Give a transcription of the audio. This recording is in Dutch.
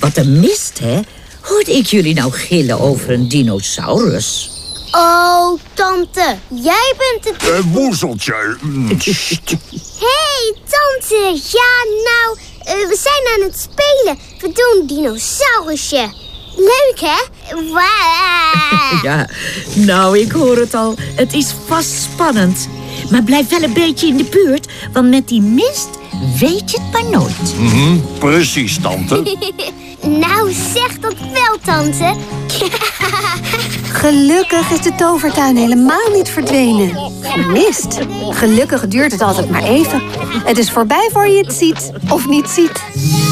Wat een mist, hè? Hoorde ik jullie nou gillen over een dinosaurus? Oh, tante, jij bent het... Woezeltje. Hey, tante. Ja, nou, we zijn aan het spelen. We doen dinosaurusje. Leuk, hè? Wow. Ja, nou, ik hoor het al. Het is vast spannend. Maar blijf wel een beetje in de buurt, want met die mist weet je het maar nooit. Precies, tante. Nou, zeg dat wel, tante. Gelukkig is de tovertuin helemaal niet verdwenen. Mist. Gelukkig duurt het altijd maar even. Het is voorbij voor je het ziet of niet ziet.